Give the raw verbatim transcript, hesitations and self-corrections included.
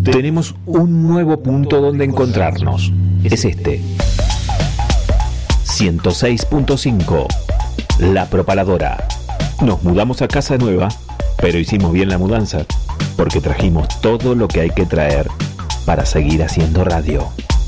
Tenemos un nuevo punto donde encontrarnos. Es este. ciento seis punto cinco. La Propaladora. Nos mudamos a casa nueva, pero hicimos bien la mudanza, porque trajimos todo lo que hay que traer para seguir haciendo radio.